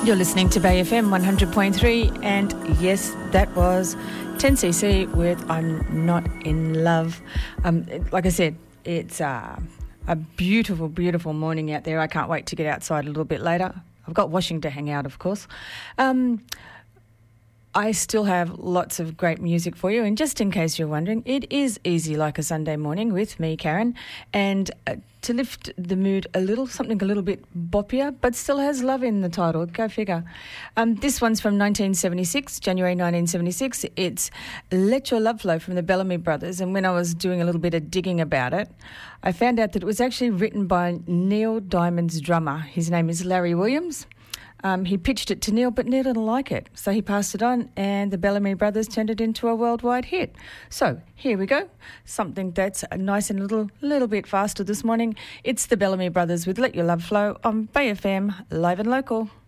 You're listening to Bay FM 100.3, and yes, that was 10cc with I'm Not in Love. Like I said, it's a beautiful, beautiful morning out there. I can't wait to get outside a little bit later. I've got washing to hang out, of course. I still have lots of great music for you, and just in case you're wondering, it is Easy Like a Sunday Morning with me, Karen, and to lift the mood a little, something a little bit boppier, but still has love in the title. Go figure. This one's from 1976, January 1976. It's Let Your Love Flow from the Bellamy Brothers, and when I was doing a little bit of digging about it, I found out that it was actually written by Neil Diamond's drummer. His name is Larry Williams. He pitched it to Neil, but Neil didn't like it. So he passed it on, and the Bellamy Brothers turned it into a worldwide hit. So here we go. Something that's nice and a little bit faster this morning. It's the Bellamy Brothers with Let Your Love Flow on Bay FM, live and local.